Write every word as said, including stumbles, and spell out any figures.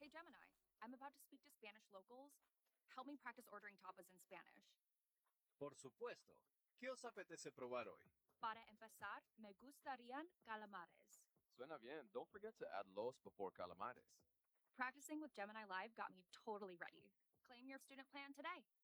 Hey Gemini, I'm about to speak to Spanish locals. Help me practice ordering tapas in Spanish. Por supuesto. ¿Qué os apetece probar hoy? Para empezar, me gustarían calamares. Suena bien. Don't forget to add los before calamares. Practicing with Gemini Live got me totally ready. Claim your student plan today.